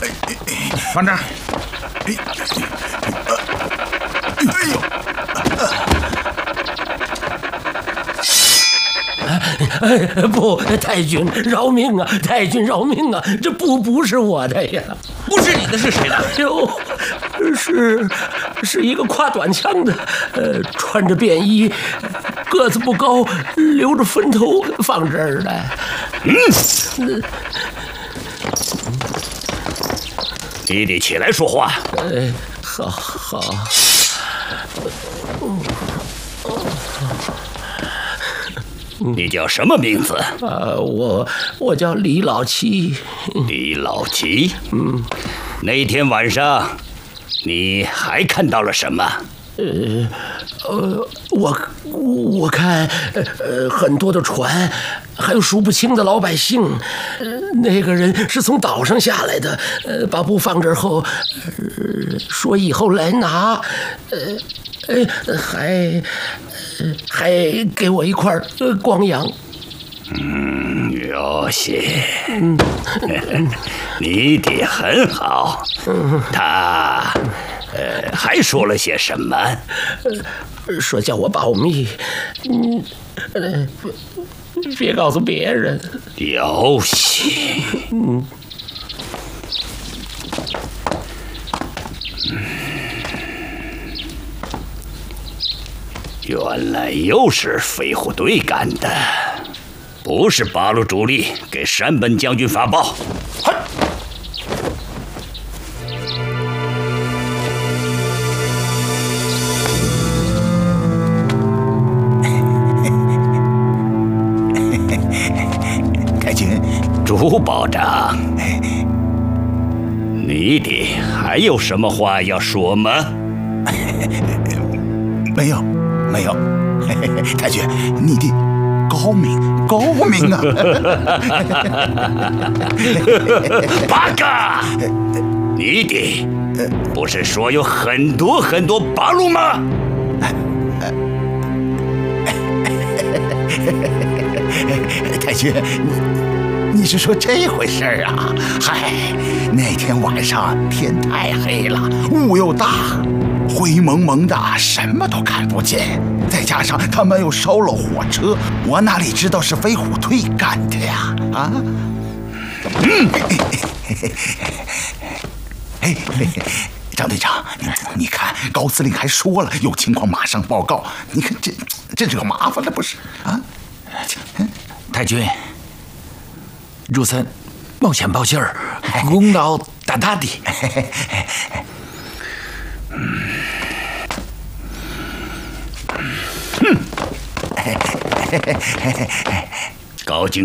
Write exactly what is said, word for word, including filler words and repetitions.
放这儿。 哎呦！ 哎，不，太君饶命啊！太君饶命啊！这不不是我的呀， 不是你的是谁的？ 哎呦，是是一个挎短枪的，呃，穿着便衣，个子不高，留着分头，放这儿的。 嗯，你得起来说话。 哎，好好。 你叫什么名字？ 啊，我我叫李老七。 李老七。嗯，那天晚上，你还看到了什么？ 呃呃，我我看呃很多的船，还有数不清的老百姓。呃、那个人是从岛上下来的，呃，把布放这儿后，呃，说以后来拿，呃呃还。还给我一块光洋。 嗯，有些。嗯，你的很好。嗯，他，呃，还说了些什么？ 呃，说叫我保密。嗯，呃，别告诉别人。 有些。嗯。原来又是飞虎队干的，不是八路主力给山本将军发报。嗨！ 太君， 朱保长，你的还有什么话要说吗？ 没有。没有，嘿嘿太君，你的高明高明啊！ 八嘎！你的不是说有很多很多八路吗？ 太君，你你是说这回事啊？嗨，那天晚上天太黑了，雾又大。灰蒙蒙的，什么都看不见，再加上他们又烧了火车，我哪里知道是飞虎队干的呀？啊！嗯，哎，张队长，你你看，高司令还说了，有情况马上报告。你看这这惹麻烦了不是？啊！ 太君，如森冒险报信儿，功劳大大的。 高警